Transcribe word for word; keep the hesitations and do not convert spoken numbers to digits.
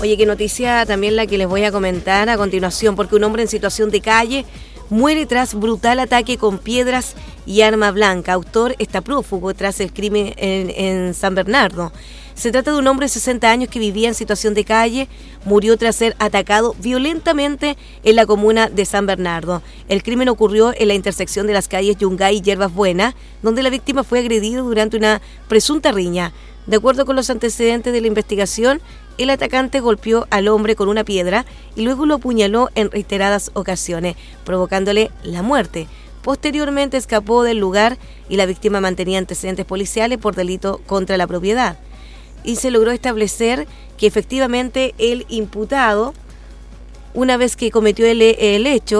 Oye, qué noticia también la que les voy a comentar a continuación, porque un hombre en situación de calle muere tras brutal ataque con piedras y arma blanca. Autor está prófugo tras el crimen en, en San Bernardo. Se trata de un hombre de sesenta años que vivía en situación de calle, murió tras ser atacado violentamente en la comuna de San Bernardo. El crimen ocurrió en la intersección de las calles Yungay y Yerbas Buenas, donde la víctima fue agredida durante una presunta riña. De acuerdo con los antecedentes de la investigación, el atacante golpeó al hombre con una piedra y luego lo apuñaló en reiteradas ocasiones, provocándole la muerte. Posteriormente escapó del lugar y la víctima mantenía antecedentes policiales por delito contra la propiedad. Y se logró establecer que efectivamente el imputado, una vez que cometió el, el hecho,